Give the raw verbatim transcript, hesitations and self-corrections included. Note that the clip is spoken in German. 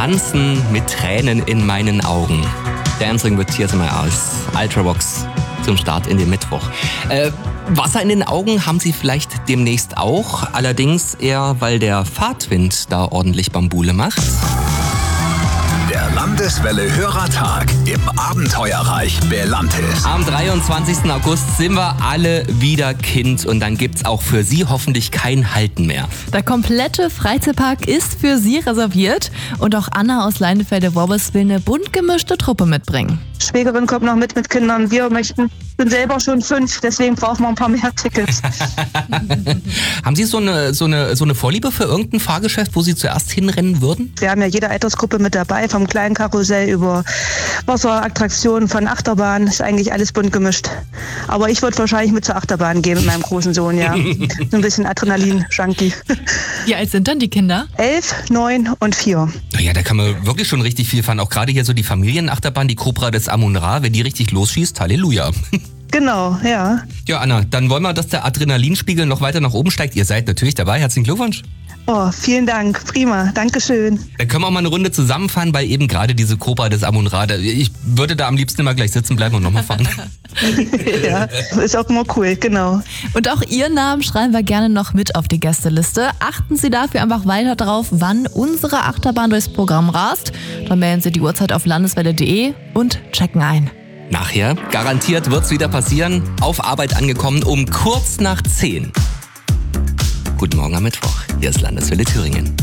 Tanzen mit Tränen in meinen Augen. Dancing with Tears in My Eyes. Ultravox zum Start in den Mittwoch. Äh, Wasser in den Augen haben Sie vielleicht demnächst auch. Allerdings eher, weil der Fahrtwind da ordentlich Bambule macht. Der Landeswelle Hörertag im Abenteuerreich Belantis. Am dreiundzwanzigsten August sind wir alle wieder Kind und dann gibt's auch für Sie hoffentlich kein Halten mehr. Der komplette Freizeitpark ist für Sie reserviert und auch Anna aus Leinefelde-Worbis will eine bunt gemischte Truppe mitbringen. Schwägerin kommt noch mit mit Kindern. Wir möchten, sind selber schon fünf, deswegen brauchen wir ein paar mehr Tickets. Haben Sie so eine, so, eine, so eine Vorliebe für irgendein Fahrgeschäft, wo Sie zuerst hinrennen würden? Wir haben ja jede Altersgruppe mit dabei, vom kleinen Karussell über Wasserattraktionen, von Achterbahn, ist eigentlich alles bunt gemischt. Aber ich würde wahrscheinlich mit zur Achterbahn gehen mit meinem großen Sohn, ja. So ein bisschen Adrenalin-Junkie. Wie alt sind dann die Kinder? Elf, neun und vier. Naja, da kann man wirklich schon richtig viel fahren. Auch gerade hier so die Familienachterbahn, die Cobra des Amun-Ra, wenn die richtig losschießt, Halleluja. Genau, ja. Ja, Anna, dann wollen wir, dass der Adrenalinspiegel noch weiter nach oben steigt. Ihr seid natürlich dabei. Herzlichen Glückwunsch. Oh, vielen Dank. Prima. Dankeschön. Dann können wir auch mal eine Runde zusammenfahren, weil eben gerade diese Cobra des Amun-Ra, ich würde da am liebsten immer gleich sitzen bleiben und nochmal fahren. Ja, ist auch immer cool, genau. Und auch Ihren Namen schreiben wir gerne noch mit auf die Gästeliste. Achten Sie dafür einfach weiter drauf, wann unsere Achterbahn durchs Programm rast. Dann melden Sie die Uhrzeit auf landeswelle punkt de und checken ein. Nachher, garantiert wird's wieder passieren, auf Arbeit angekommen um kurz nach zehn. Guten Morgen am Mittwoch, hier ist Landeswelle Thüringen.